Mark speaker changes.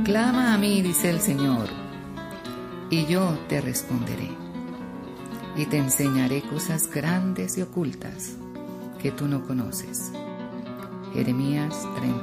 Speaker 1: Clama a mí, dice el Señor, y yo te responderé, y te enseñaré cosas grandes y ocultas que tú no conoces. Jeremías 30.